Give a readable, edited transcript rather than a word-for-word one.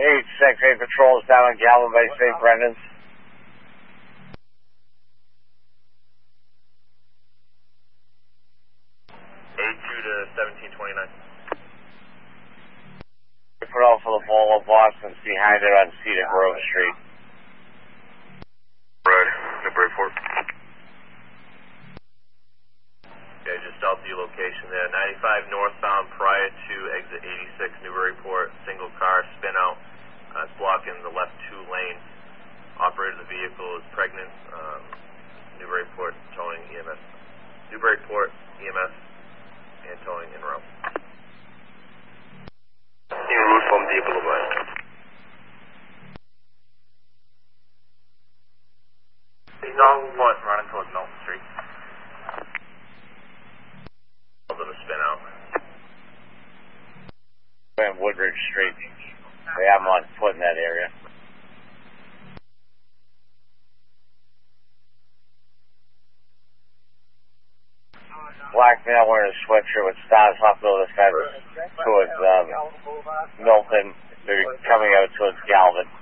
868 patrols down on Galvin by St. Brendan's. 1729. Put off for the Ball of Boston's behind it on Cedar Grove Street. Right, Newburyport. Okay, just out the location there. 95 northbound prior to exit 86 Newburyport. Single car spin out. It's blocking the left 2 lanes. Operator of the vehicle is pregnant. Newburyport towing EMS. Newburyport EMS and towing en route. En route from the Boulevard. Signal 1 running towards Milton Street. To the spin out. And Woodridge Street. They have them on foot in that area. Black male wearing a sweatshirt with stars hospital. This guy towards Milton. They're coming out towards Galvin.